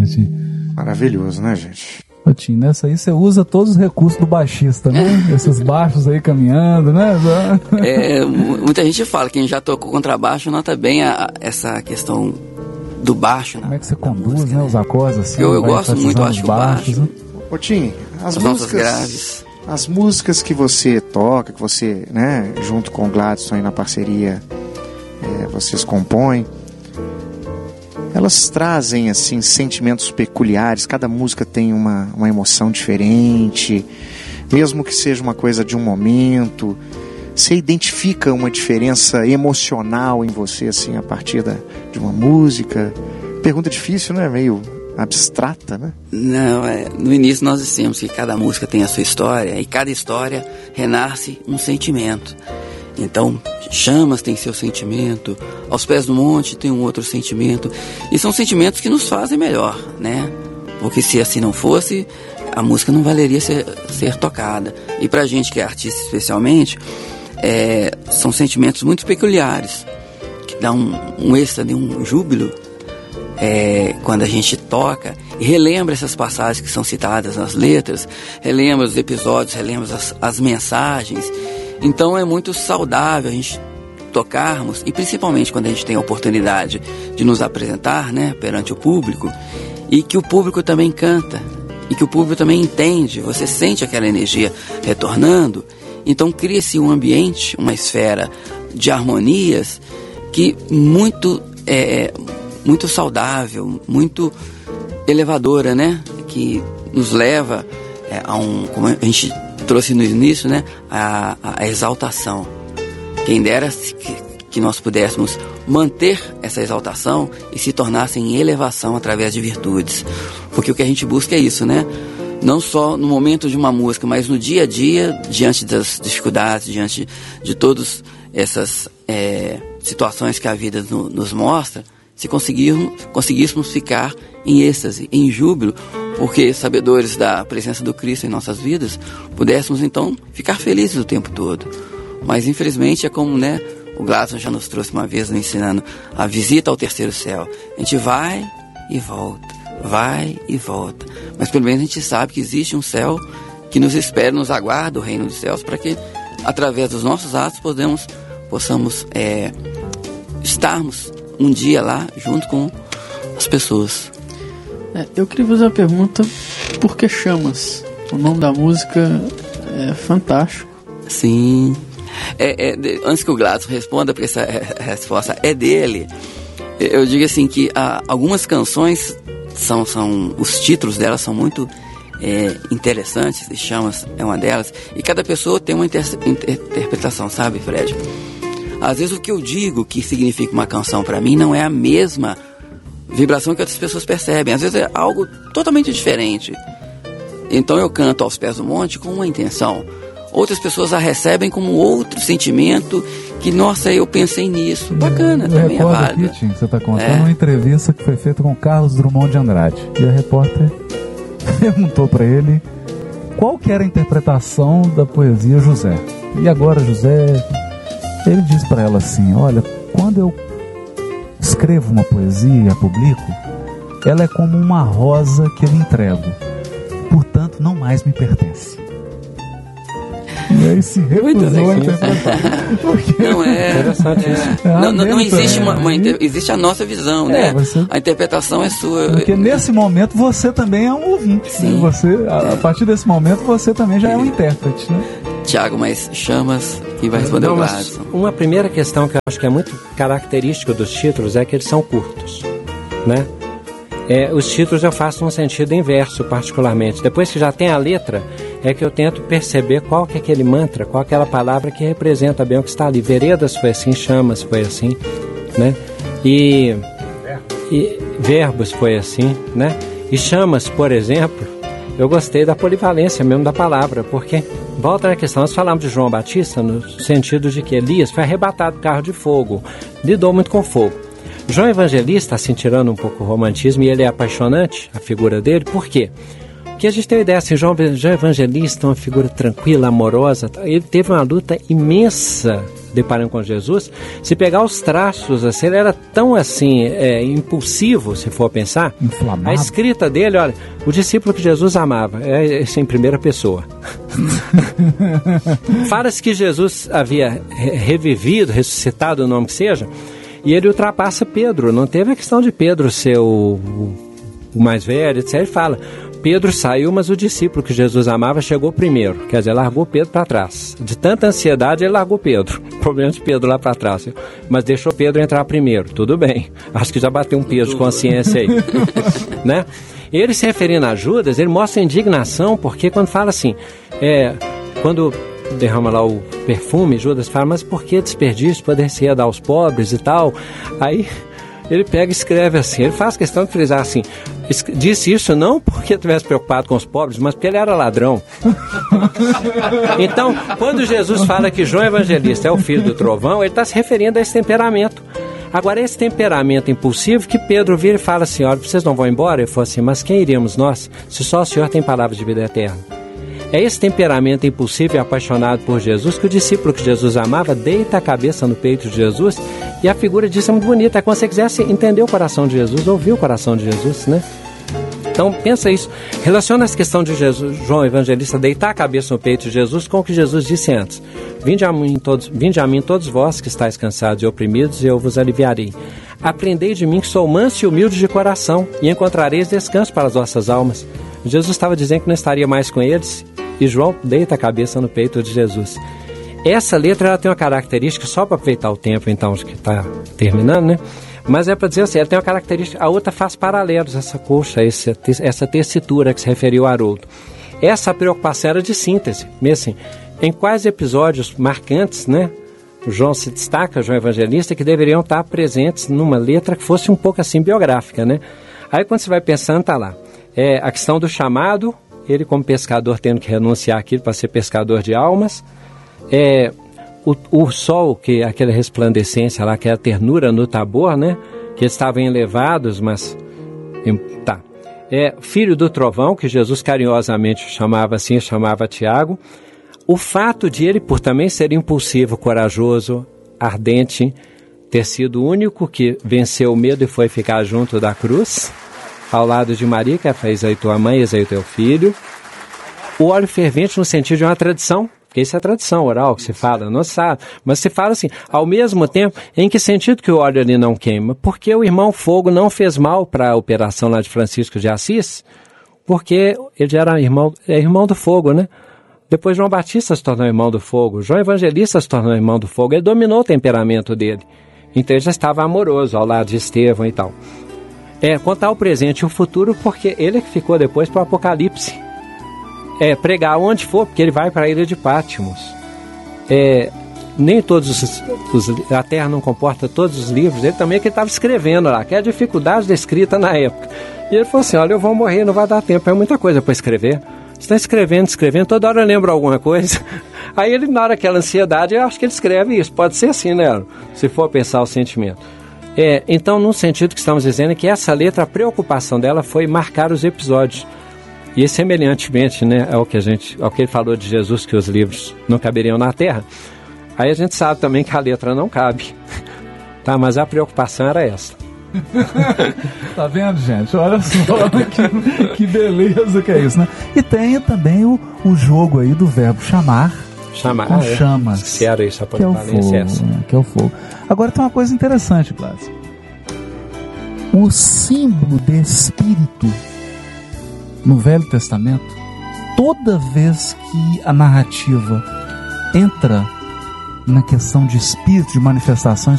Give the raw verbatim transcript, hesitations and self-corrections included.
né, Tim? Maravilhoso, né, gente? Ô, Tim, nessa aí você usa todos os recursos do baixista, né? Esses baixos aí caminhando, né? É, muita gente fala, quem já tocou contrabaixo nota bem a, essa questão do baixo. Como é que você conduz, música, né? Os acordes assim. Eu, eu gosto muito, eu acho o baixo. Né? Ô, Tim, as, as músicas graves. As músicas que você toca, que você, né, junto com o Gladson aí na parceria, é, vocês compõem, elas trazem, assim, sentimentos peculiares, cada música tem uma, uma emoção diferente, mesmo que seja uma coisa de um momento. Você identifica uma diferença emocional em você, assim, a partir da, de uma música? Pergunta difícil, né? Meio abstrata, né? Não, é, no início nós dissemos que cada música tem a sua história, e cada história renasce um sentimento. Então, Chamas tem seu sentimento, Aos Pés do Monte tem um outro sentimento, e são sentimentos que nos fazem melhor, né? Porque se assim não fosse, a música não valeria ser, ser tocada. E pra gente que é artista especialmente, é, são sentimentos muito peculiares, que dá um, um êxtase, um júbilo, é, quando a gente toca e relembra essas passagens que são citadas nas letras, relembra os episódios, relembra as, as mensagens. Então é muito saudável a gente tocarmos, e principalmente quando a gente tem a oportunidade de nos apresentar, né, perante o público, e que o público também canta, e que o público também entende, você sente aquela energia retornando. Então cria-se um ambiente, uma esfera de harmonias que muito, é, muito saudável, muito elevadora, né, que nos leva é, a um, como a gente trouxe no início, né, a, a exaltação. Quem dera que, que nós pudéssemos manter essa exaltação e se tornasse em elevação através de virtudes. Porque o que a gente busca é isso, né? Não só no momento de uma música, mas no dia a dia, diante das dificuldades, diante de todas essas é, situações que a vida no, nos mostra, se conseguirmos, conseguíssemos ficar em êxtase, em júbilo, porque, sabedores da presença do Cristo em nossas vidas, pudéssemos então ficar felizes o tempo todo. Mas infelizmente é como, né, o Gladson já nos trouxe uma vez, nos ensinando a visita ao terceiro céu. A gente vai e volta, vai e volta, mas pelo menos a gente sabe que existe um céu que nos espera, nos aguarda, o reino dos céus, para que através dos nossos atos podemos, possamos é, estarmos um dia lá junto com as pessoas. É, eu queria fazer uma pergunta: por que Chamas? O nome da música é fantástico. Sim. É, é, de, antes que o Gladson responda, porque essa é, resposta é dele, eu digo assim que ah, algumas canções são, são, os títulos delas são muito é, interessantes, e Chamas é uma delas, e cada pessoa tem uma inter, inter, interpretação, sabe, Fred? Às vezes o que eu digo que significa uma canção para mim não é a mesma vibração que outras pessoas percebem, às vezes é algo totalmente diferente. Então eu canto Aos Pés do Monte com uma intenção, outras pessoas a recebem como outro sentimento, que, nossa, eu pensei nisso. Bacana, eu também é válido. Aqui, Tim, que você está contando é. uma entrevista que foi feita com Carlos Drummond de Andrade. E a repórter perguntou para ele qual que era a interpretação da poesia José. E agora, José, ele disse para ela assim: olha, quando eu escrevo uma poesia e publico, ela é como uma rosa que eu entrego, portanto não mais me pertence. E aí se recusou a interpretar. Não é, interessante isso. É, não, não, não existe uma, uma inter... existe a nossa visão, né? É, você... A interpretação é sua. Porque nesse momento você também é um ouvinte. Sim. Né? Você, a, a partir desse momento você também já é um intérprete, né? Tiago, mas Chamas e vai responder o Gladson. Uma primeira questão que eu acho que é muito característica dos títulos é que eles são curtos, né? É, os títulos eu faço um sentido inverso, particularmente. Depois que já tem a letra, é que eu tento perceber qual que é aquele mantra, qual é aquela palavra que representa bem o que está ali. Veredas foi assim, Chamas foi assim, né? E, e Verbos foi assim, né? E Chamas, por exemplo, eu gostei da polivalência mesmo da palavra, porque, volta na questão, nós falamos de João Batista no sentido de que Elias foi arrebatado do carro de fogo, lidou muito com fogo. João Evangelista, assim, tirando um pouco o romantismo, e ele é apaixonante, a figura dele, por quê? Porque a gente tem uma ideia assim, João, João Evangelista, uma figura tranquila, amorosa, ele teve uma luta imensa deparando com Jesus, se pegar os traços, assim, ele era tão assim, é, impulsivo, se for pensar. Inflamado. A escrita dele, olha, o discípulo que Jesus amava, é esse em primeira pessoa. Fala-se que Jesus havia revivido, ressuscitado, o nome que seja, e ele ultrapassa Pedro. Não teve a questão de Pedro ser o, o mais velho, etcétera. Ele fala, Pedro saiu, mas o discípulo que Jesus amava chegou primeiro. Quer dizer, largou Pedro para trás. De tanta ansiedade, ele largou Pedro. O problema de Pedro lá para trás. Mas deixou Pedro entrar primeiro. Tudo bem. Acho que já bateu um peso de consciência aí. Né? Ele se referindo a Judas, ele mostra indignação, porque quando fala assim, é, quando derrama lá o perfume, Judas fala, mas por que desperdício? Poder-se dar aos pobres e tal. Aí ele pega e escreve assim, ele faz questão de frisar assim, disse isso não porque estivesse preocupado com os pobres, mas porque ele era ladrão. Então, quando Jesus fala que João Evangelista é o filho do trovão, ele está se referindo a esse temperamento. Agora, esse temperamento impulsivo que Pedro vira e fala assim, olha, vocês não vão embora? Ele falou assim, mas quem iríamos nós, se só o Senhor tem palavra de vida eterna? É esse temperamento impulsivo e apaixonado por Jesus que o discípulo que Jesus amava deita a cabeça no peito de Jesus, e a figura disso é muito bonita. É como se você quisesse entender o coração de Jesus, ouvir o coração de Jesus, né? Então, pensa isso. Relaciona essa questão de Jesus, João Evangelista deitar a cabeça no peito de Jesus com o que Jesus disse antes. Vinde a mim todos, vinde a mim todos vós que estáis cansados e oprimidos, e eu vos aliviarei. Aprendei de mim que sou manso e humilde de coração, e encontrareis descanso para as vossas almas. Jesus estava dizendo que não estaria mais com eles, e João deita a cabeça no peito de Jesus. Essa letra ela tem uma característica, só para aproveitar o tempo então que está terminando, né? Mas é para dizer assim, ela tem uma característica, a outra faz paralelos, essa coxa, essa, essa tessitura que se referiu a Haroldo. Essa preocupação era de síntese, mesmo assim, em quais episódios marcantes, né? O João se destaca, o João Evangelista, que deveriam estar presentes numa letra que fosse um pouco assim biográfica, né? Aí quando você vai pensando, tá lá, é a questão do chamado, ele como pescador tendo que renunciar àquilo para ser pescador de almas, é, o, o sol, que aquela resplandecência lá, que é a ternura no Tabor, né? Que eles estavam elevados, mas tá. É, filho do trovão, que Jesus carinhosamente chamava assim, chamava Tiago. O fato de ele, por também ser impulsivo, corajoso, ardente, ter sido o único que venceu o medo e foi ficar junto da cruz, ao lado de Maria, que fez aí tua mãe, eis aí teu filho. O óleo fervente no sentido de uma tradição, porque isso é a tradição oral que se fala, não sabe, mas se fala assim, ao mesmo tempo, em que sentido que o óleo ali não queima? Porque o irmão Fogo não fez mal para a operação lá de Francisco de Assis, porque ele já era irmão, é irmão do fogo, né? Depois João Batista se tornou irmão do fogo, João Evangelista se tornou irmão do fogo, ele dominou o temperamento dele, então ele já estava amoroso ao lado de Estevão e tal. É, contar o presente e o futuro, porque ele é que ficou depois para o Apocalipse. É, pregar onde for, porque ele vai para a ilha de Patmos. É, nem todos os, os... A Terra não comporta todos os livros, ele também é que ele estava escrevendo lá, que é a dificuldade da escrita na época. E ele falou assim, olha, eu vou morrer, não vai dar tempo, é muita coisa para escrever. Você está escrevendo, escrevendo, toda hora eu lembro alguma coisa. Aí ele, na hora daquela ansiedade, eu acho que ele escreve isso. Pode ser assim, né? Se for pensar o sentimento. É, então, num sentido que estamos dizendo é que essa letra, a preocupação dela foi marcar os episódios. E semelhantemente, né, ao que a gente, ao que ele falou de Jesus, que os livros não caberiam na terra, aí a gente sabe também que a letra não cabe. Tá, mas a preocupação era essa. Tá vendo, gente? Olha só que, que beleza que é isso, né? E tem também o, o jogo aí do verbo chamar. Chamar, com ah, é. chamas. Esqueceram isso, a que é o fogo, né? Que é o fogo. Agora tem uma coisa interessante, Cláudio. O símbolo de espírito no Velho Testamento, toda vez que a narrativa entra na questão de espírito, de manifestações